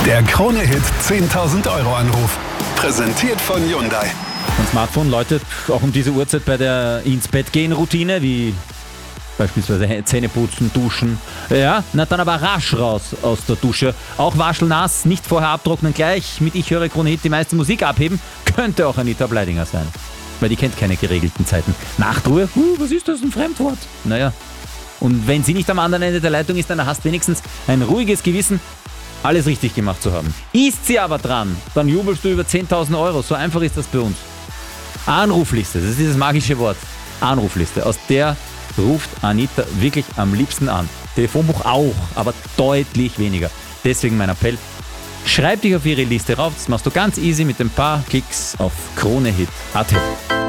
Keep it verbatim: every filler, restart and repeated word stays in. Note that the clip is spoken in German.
Der Krone-Hit zehntausend Euro Anruf. Präsentiert von Hyundai. Mein Smartphone läutet auch um diese Uhrzeit bei der Ins-Bett-Gehen-Routine, wie beispielsweise Zähne putzen, duschen. Ja, na dann aber rasch raus aus der Dusche. Auch waschelnass, nicht vorher abtrocknen, gleich mit Ich höre Krone-Hit die meiste Musik abheben, könnte auch Anita Bleidinger sein. Weil die kennt keine geregelten Zeiten. Nachtruhe? Uh, was ist das, ein Fremdwort? Naja. Und wenn sie nicht am anderen Ende der Leitung ist, dann hast du wenigstens ein ruhiges Gewissen, alles richtig gemacht zu haben. Ist sie aber dran, dann jubelst du über zehntausend Euro. So einfach ist das bei uns. Anrufliste, das ist dieses magische Wort. Anrufliste, aus der ruft Anita wirklich am liebsten an. Telefonbuch auch, aber deutlich weniger. Deswegen mein Appell, schreib dich auf ihre Liste rauf. Das machst du ganz easy mit ein paar Klicks auf Kronehit punkt at.